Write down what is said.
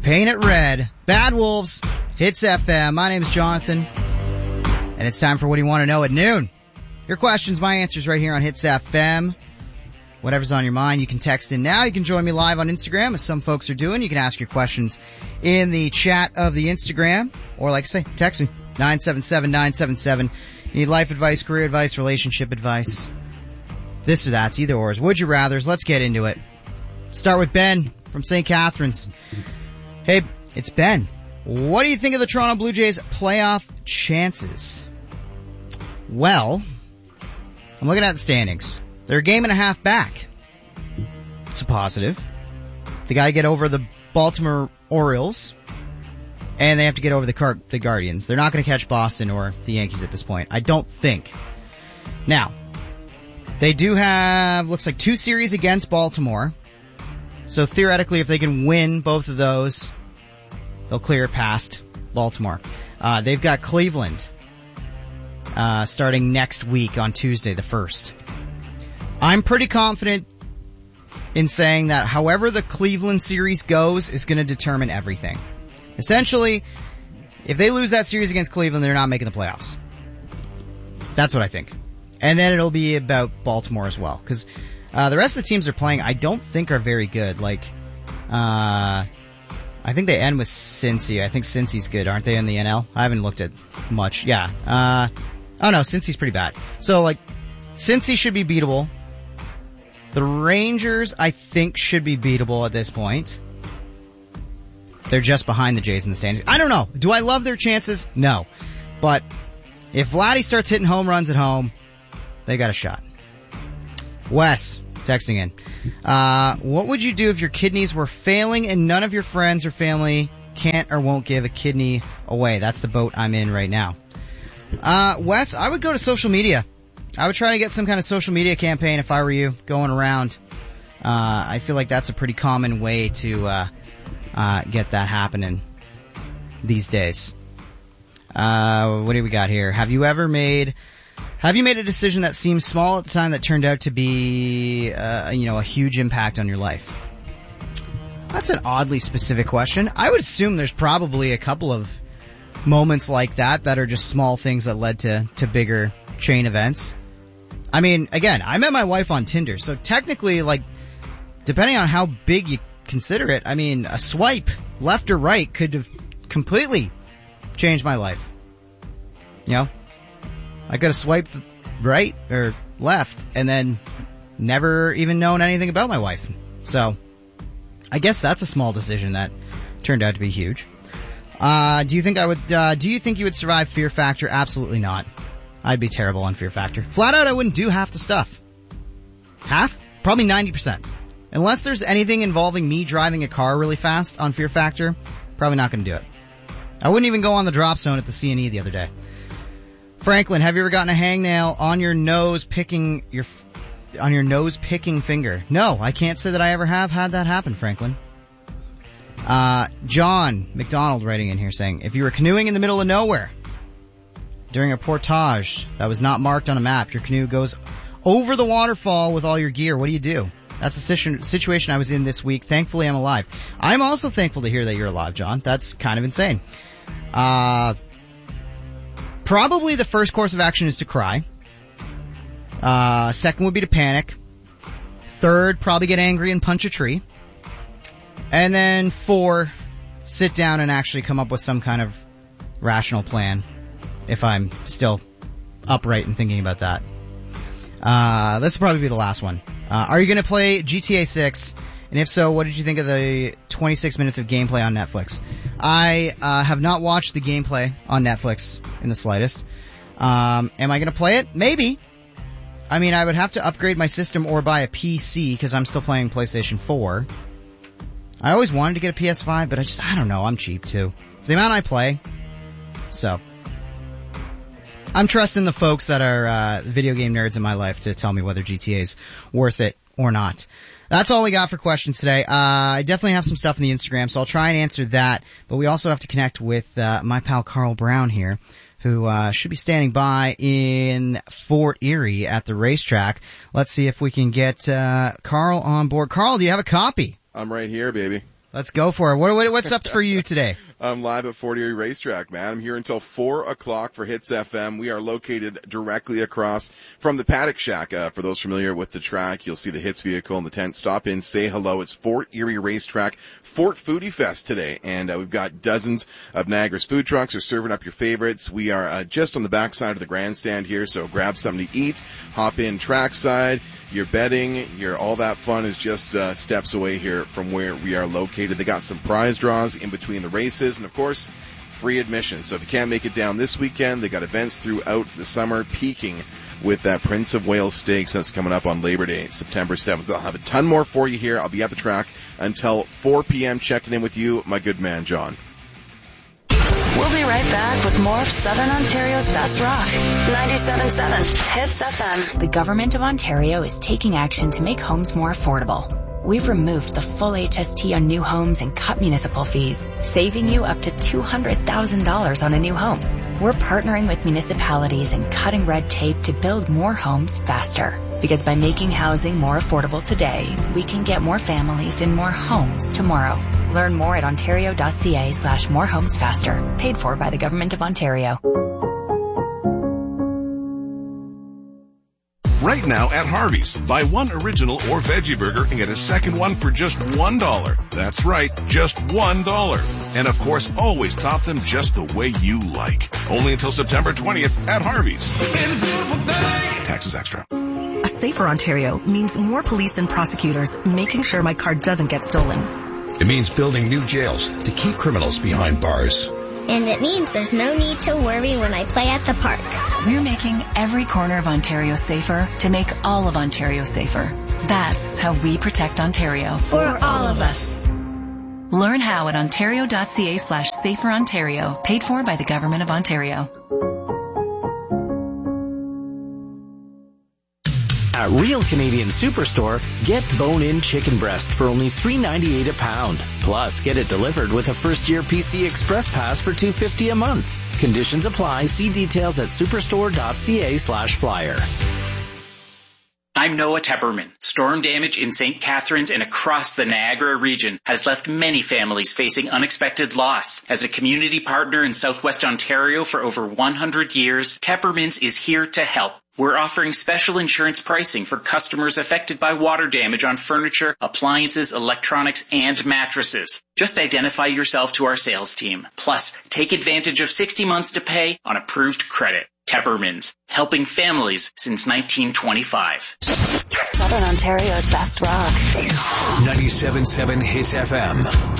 Paint It Red. Bad Wolves, Hits FM. My name is Jonathan, and it's time for What Do You Want to Know at noon. Your questions, my answers right here on Hits FM. Whatever's on your mind, you can text in now. You can join me live on Instagram, as some folks are doing. You can ask your questions in the chat of the Instagram, or like I say, text me, 977-977. You need life advice, career advice, relationship advice, this or that's, either ors. Would you rathers? Let's get into it. Start with Ben from St. Catharines. Hey, it's Ben. What do you think of the Toronto Blue Jays' playoff chances? Well, I'm looking at the standings. They're a game and a half back. It's a positive. They gotta get over the Baltimore Orioles, and they have to get over the Guardians. They're not gonna catch Boston or the Yankees at this point, I don't think. Now, they do have, looks like 2 series against Baltimore. So theoretically, if they can win both of those, they'll clear past Baltimore. They've got Cleveland, starting next week on Tuesday, the 1st. I'm pretty confident in saying that however the Cleveland series goes is going to determine everything. Essentially, if they lose that series against Cleveland, they're not making the playoffs. That's what I think. And then it'll be about Baltimore as well. Because the rest of the teams they're playing, I don't think are very good. Like, I think they end with Cincy. I think Cincy's good, aren't they, in the NL? I haven't looked at much. Yeah. Oh no, Cincy's pretty bad. So, like, Cincy should be beatable. The Rangers, I think, should be beatable at this point. They're just behind the Jays in the standings. I don't know. Do I love their chances? No. But if Vladdy starts hitting home runs at home, they got a shot. Wes, texting in. What would you do if your kidneys were failing and none of your friends or family can't or won't give a kidney away? That's the boat I'm in right now. Wes, I would go to social media. I would try to get some kind of social media campaign if I were you, going around. I feel like that's a pretty common way to get that happening these days. What do we got here? Have you made a decision that seemed small at the time that turned out to be, a huge impact on your life? That's an oddly specific question. I would assume there's probably a couple of moments like that are just small things that led to bigger chain events. I mean, again, I met my wife on Tinder, so technically, like, depending on how big you consider it, I mean, a swipe left or right could have completely changed my life. You know? I could have swiped right or left and then never even known anything about my wife. So, I guess that's a small decision that turned out to be huge. Do you think you would survive Fear Factor? Absolutely not. I'd be terrible on Fear Factor. Flat out, I wouldn't do half the stuff. Half? Probably 90%. Unless there's anything involving me driving a car really fast on Fear Factor, probably not going to do it. I wouldn't even go on the drop zone at the C&E the other day. Franklin, have you ever gotten a hangnail on your nose picking finger? No, I can't say that I ever have had that happen, Franklin. John McDonald writing in here saying, if you were canoeing in the middle of nowhere during a portage that was not marked on a map, your canoe goes over the waterfall with all your gear, what do you do? That's a situation I was in this week. Thankfully, I'm alive. I'm also thankful to hear that you're alive, John. That's kind of insane. Probably the first course of action is to cry. Second would be to panic. Third, probably get angry and punch a tree. And then 4, sit down and actually come up with some kind of rational plan if I'm still upright and thinking about that. This will probably be the last one. Are you going to play GTA 6? And if so, what did you think of the 26 minutes of gameplay on Netflix? I have not watched the gameplay on Netflix in the slightest. Am I going to play it? Maybe. I mean, I would have to upgrade my system or buy a PC because I'm still playing PlayStation 4. I always wanted to get a PS5, but I don't know, I'm cheap too. For the amount I play. So, I'm trusting the folks that are video game nerds in my life to tell me whether GTA is worth it or not. That's all we got for questions today. I definitely have some stuff in the Instagram, so I'll try and answer that. But we also have to connect with my pal Carl Brown here, who should be standing by in Fort Erie at the racetrack. Let's see if we can get Carl on board. Carl, do you have a copy? I'm right here, baby. Let's go for it. What's up for you today? I'm live at Fort Erie Racetrack, man. I'm here until 4 o'clock for Hits FM. We are located directly across from the Paddock Shack. For those familiar with the track, you'll see the Hits vehicle in the tent. Stop in, say hello. It's Fort Erie Racetrack Fort Foodie Fest today. And we've got dozens of Niagara's food trucks are serving up your favorites. We are just on the backside of the grandstand here, so grab something to eat, hop in trackside. Your betting, all that fun is just steps away here from where we are located. They got some prize draws in between the races, and of course, free admission. So if you can't make it down this weekend, they got events throughout the summer, peaking with that Prince of Wales Stakes that's coming up on Labor Day, September 7th. I'll have a ton more for you here. I'll be at the track until 4 p.m. checking in with you, my good man, John. We'll be right back with more of Southern Ontario's best rock. 97.7 Hits FM. The Government of Ontario is taking action to make homes more affordable. We've removed the full HST on new homes and cut municipal fees, saving you up to $200,000 on a new home. We're partnering with municipalities and cutting red tape to build more homes faster. Because by making housing more affordable today, we can get more families in more homes tomorrow. Learn more at ontario.ca/morehomesfaster. Paid for by the Government of Ontario. Right now at Harvey's, buy one original or veggie burger and get a second one for just $1. That's right, just $1. And of course, always top them just the way you like. Only until September 20th at Harvey's. Taxes extra. A safer Ontario means more police and prosecutors making sure my car doesn't get stolen. It means building new jails to keep criminals behind bars. And it means there's no need to worry when I play at the park. We're making every corner of Ontario safer to make all of Ontario safer. That's how we protect Ontario. For all of us. Learn how at ontario.ca/saferontario. Paid for by the Government of Ontario. At Real Canadian Superstore, get bone-in chicken breast for only $3.98 a pound. Plus, get it delivered with a first-year PC Express Pass for $2.50 a month. Conditions apply. See details at superstore.ca/flyer. I'm Noah Tepperman. Storm damage in St. Catharines and across the Niagara region has left many families facing unexpected loss. As a community partner in Southwest Ontario for over 100 years, Teppermans is here to help. We're offering special insurance pricing for customers affected by water damage on furniture, appliances, electronics, and mattresses. Just identify yourself to our sales team. Plus, take advantage of 60 months to pay on approved credit. Teppermans, helping families since 1925. Southern Ontario's best rock. 97.7 Hits FM.